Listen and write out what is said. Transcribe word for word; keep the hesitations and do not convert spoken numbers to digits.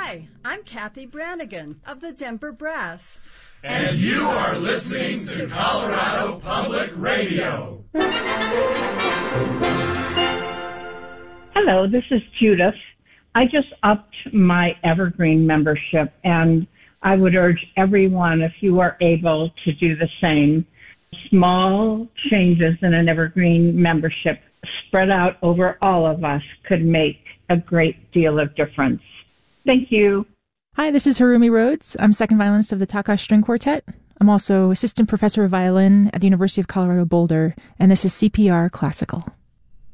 Hi, I'm Kathy Brannigan of the Denver Brass. And you are listening to Colorado Public Radio. Hello, this is Judith. I just upped my Evergreen membership, and I would urge everyone, if you are able, to do the same. Small changes in an Evergreen membership spread out over all of us could make a great deal of difference. Thank you. Hi, this is Harumi Rhodes. I'm second violinist of the Taka String Quartet. I'm also assistant professor of violin at the University of Colorado Boulder, and this is C P R Classical.